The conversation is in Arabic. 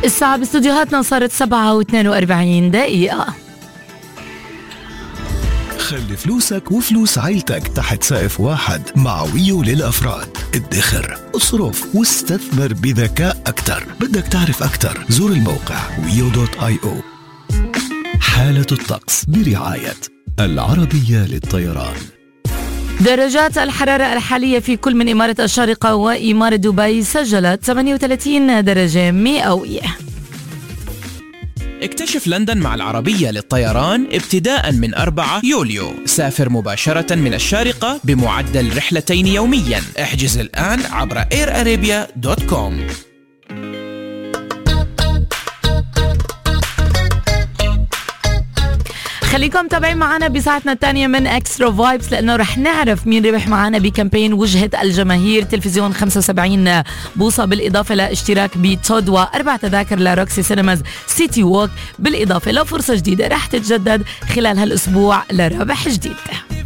الساعة باستديوهاتنا صارت 7:42. خلي فلوسك وفلوس عيلتك تحت سقف واحد مع ويو للأفراد. ادخر، اصرف واستثمر بذكاء أكتر. بدك تعرف أكتر زور الموقع wio.io. حالة الطقس برعاية العربية للطيران. درجات الحرارة الحالية في كل من إمارة الشارقة وإمارة دبي سجلت 38 درجة مئوية. اكتشف لندن مع العربية للطيران ابتداء من 4 يوليو. سافر مباشرة من الشارقة بمعدل رحلتين يوميا. احجز الآن عبر airarabia.com. خليكم تابعين معنا بساعتنا الثانية من اكسترا فايبس، لأنه رح نعرف مين ربح معنا بكامبين وجهة الجماهير تلفزيون 75 بوصة، بالإضافة لاشتراك بتود و4 تذاكر لروكسي سينماز سيتي ووك، بالإضافة لفرصة جديدة رح تتجدد خلال هالأسبوع لربح جديد.